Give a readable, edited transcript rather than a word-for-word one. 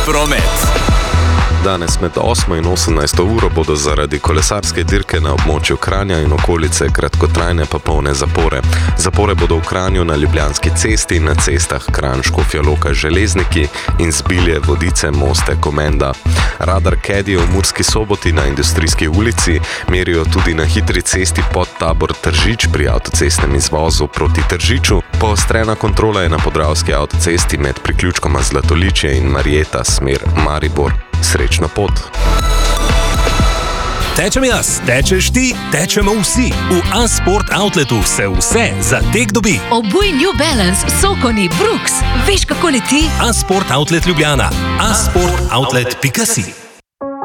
Promet. Danes med 8 in 18 uro bodo zaradi kolesarske dirke na območju Kranja in okolice kratkotrajne pa polne zapore. Zapore bodo v Kranju na Ljubljanski cesti, na cestah Kranj, Škofja Loka, Železniki in Zbilje, Vodice, Moste, Komenda. Radar kedijo v Murski Soboti na Industrijski ulici, merijo tudi na hitri cesti pod Tabor Tržič pri avtocestnem izvozu proti Tržiču. Poostrena kontrola je na Podravski avtocesti med priključkoma Zlatoličje in Marjeta, smer Maribor. Srečno pot! Tečem jaz, tečeš ti, tečemo vsi. V A-Sport Outletu se vse za tek dobi. Obuj New Balance, Sokoni, Brooks. Veš, kako leti? A-Sport Outlet Ljubljana. asportoutlet.si